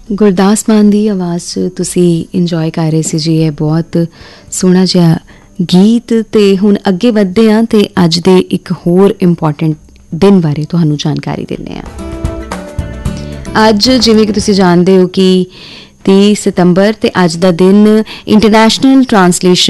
ਗੁਰਦਾਸ ਮਾਨ ਦੀ ਆਵਾਜ਼ 'ਚ ਤੁਸੀਂ ਇੰਜੋਏ ਕਰ ਰਹੇ ਸੀ ਜੀ ਇਹ ਬਹੁਤ ਸੋਹਣਾ ਜਿਹਾ ਗੀਤ। ਤੇ ਹੁਣ ਅੱਗੇ ਵਧਦੇ ਹਾਂ ਤੇ ਅੱਜ ਦੇ ਇੱਕ ਹੋਰ ਇੰਪੋਰਟੈਂਟ ਦਿਨ ਬਾਰੇ ਤੁਹਾਨੂੰ ਜਾਣਕਾਰੀ ਦਿੰਦੇ ਹਾਂ। ਅੱਜ ਜਿਵੇਂ ਕਿ ਤੁਸੀਂ ਜਾਣਦੇ ਹੋ ਕਿ 30 ਸਤੰਬਰ ਤੇ ਅੱਜ ਦਾ ਦਿਨ ਇੰਟਰਨੈਸ਼ਨਲ ਟਰਾਂਸਲੇਸ਼ਨ